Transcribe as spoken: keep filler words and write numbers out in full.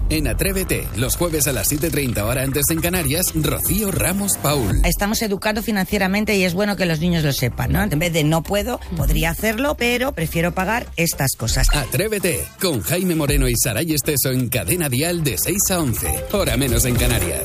En Atrévete, los jueves a las siete y treinta hora antes en Canarias, Rocío Ramos Paul. Estamos educando financieramente y es bueno que los niños lo sepan, ¿no? En vez de no puedo, podría hacerlo, pero prefiero pagar estas cosas. Atrévete, con Jaime Moreno y Saray Esteso en Cadena Dial de seis a once, hora menos en Canarias.